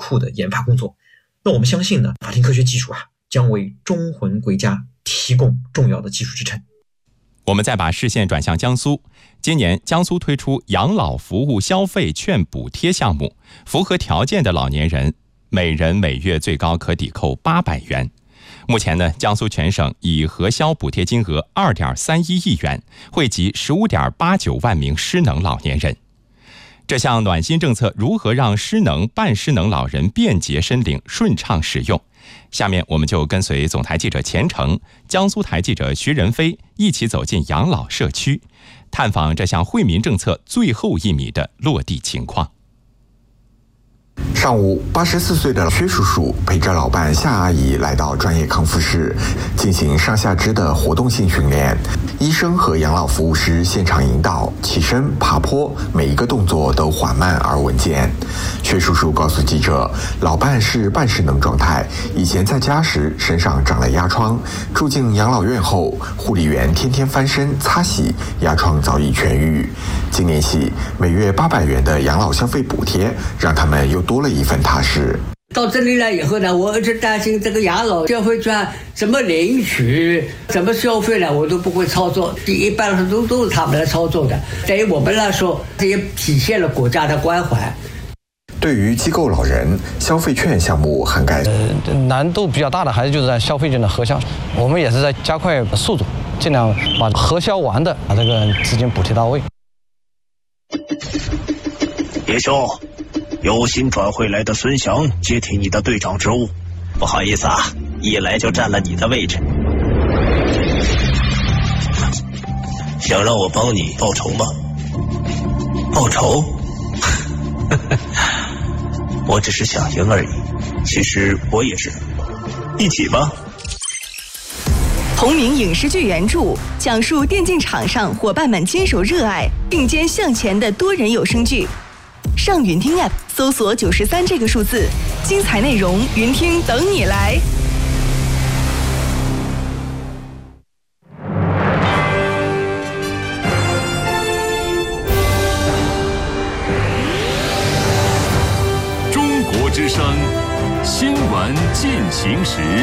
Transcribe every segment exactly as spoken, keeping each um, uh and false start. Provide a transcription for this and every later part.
库的研发工作。那我们相信呢，法定科学技术啊，将为忠魂归家提供重要的技术支撑。 我们再把视线转向江苏，今年江苏推出养老服务消费券补贴项目，符合条件的老年人每人每月最高可抵扣八百元。目前呢，江苏全省已核销补贴金额 二点三一亿元，惠及 十五点八九万名失能老年人。这项暖心政策如何让失能、半失能老人便捷申领、顺畅使用？下面我们就跟随总台记者钱程、江苏台记者徐仁飞一起走进养老社区，探访这项惠民政策最后一米的落地情况。 上午，八十四岁的薛叔叔陪着老伴夏阿姨来到专业康复室，进行上下肢的活动性训练。医生和养老服务师现场引导起身、爬坡，每一个动作都缓慢而稳健。薛叔叔告诉记者，老伴是半失能状态，以前在家时身上长了压疮，住进养老院后，护理员天天翻身擦洗，压疮早已痊愈。今年起，每月八百元的养老消费补贴，让他们又多了一份踏实。 到这里来以后呢，我一直担心这个养老消费券怎么领取、怎么消费呢，我都不会操作。一般来说都都是他们来操作的。对于我们来说，这也体现了国家的关怀。 对于机构老人，消费券项目涵盖呃难度比较大的还是就是在消费券的核销，我们也是在加快速度，尽量把核销完的把这个资金补贴到位。 叶兄，由新转会来的孙翔接替你的队长职务。 不好意思啊，一来就占了你的位置。 想让我帮你报仇吗？报仇？我只是想赢而已，其实我也是。一起吧。 同名影视剧原著，讲述电竞场上伙伴们坚守热爱、并肩向前的多人有声剧。上云听 App 搜索九十三这个数字，精彩内容云听等你来。 中国之声新闻进行时。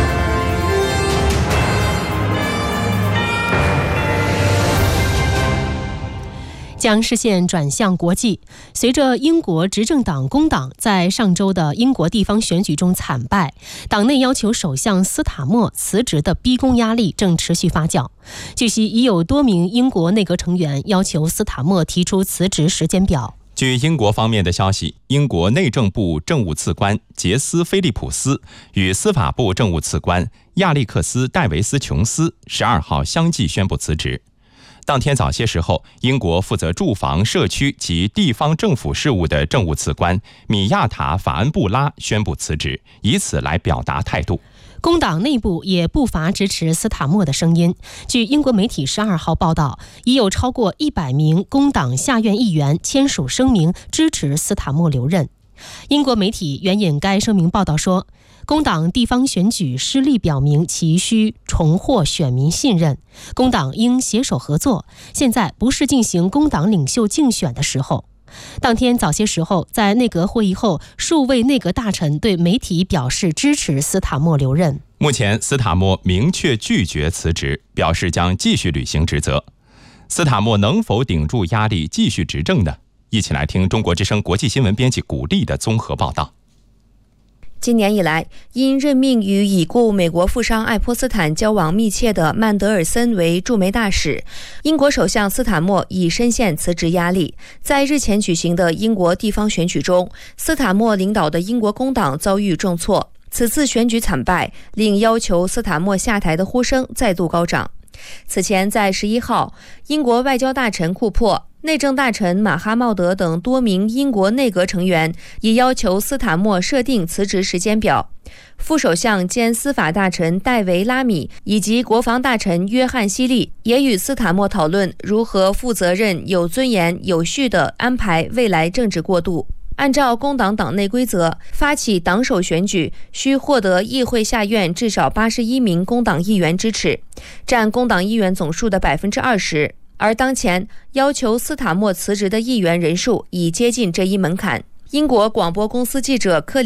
将视线转向国际，随着英国执政党工党在上周的英国地方选举中惨败，党内要求首相斯塔默辞职的逼宫压力正持续发酵。据悉，已有多名英国内阁成员要求斯塔默提出辞职时间表。 据英国方面的消息，英国内政部政务次官杰斯·菲利普斯与司法部政务次官亚历克斯·戴维斯·琼斯十二号相继宣布辞职。当天早些时候，英国负责住房、社区及地方政府事务的政务次官米亚塔·法恩布拉宣布辞职，以此来表达态度。 工党内部也不乏支持斯塔默的声音。据英国媒体十二号报道，已有超过一百名工党下院议员签署声明支持斯塔默留任。英国媒体援引该声明报道说，工党地方选举失利表明其需重获选民信任，工党应携手合作，现在不是进行工党领袖竞选的时候。当天早些时候，在内阁会议后，数位内阁大臣对媒体表示支持斯塔默留任。 目前斯塔默明确拒绝辞职，表示将继续履行职责。斯塔默能否顶住压力继续执政呢？一起来听中国之声国际新闻编辑古丽的综合报道。 今年以来，因任命与已故美国富商爱泼斯坦交往密切的曼德尔森为驻美大使，英国首相斯塔默已深陷辞职压力。在日前举行的英国地方选举中，斯塔默领导的英国工党遭遇重挫，此次选举惨败，令要求斯塔默下台的呼声再度高涨。此前在十一号，英国外交大臣库珀、内政大臣马哈茂德等多名英国内阁成员已要求斯塔默设定辞职时间表。副首相兼司法大臣戴维·拉米以及国防大臣约翰·希利也与斯塔默讨论如何负责任、有尊严、有序地安排未来政治过渡。按照工党党内规则，发起党首选举需获得议会下院至少八十一名工党议员支持，占工党议员总数的百分之二十。而当前要求斯塔默辞职的议员人数已接近这一门槛。英国广播公司记者克里